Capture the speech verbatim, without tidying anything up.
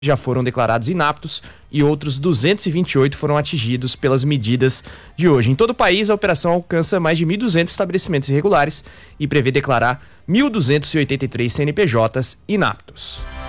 já foram declarados inaptos e outros duzentos e vinte e oito foram atingidos pelas medidas de hoje. Em todo o país, a operação alcança mais de mil e duzentos estabelecimentos irregulares e prevê declarar mil duzentos e oitenta e três C N P Js inaptos.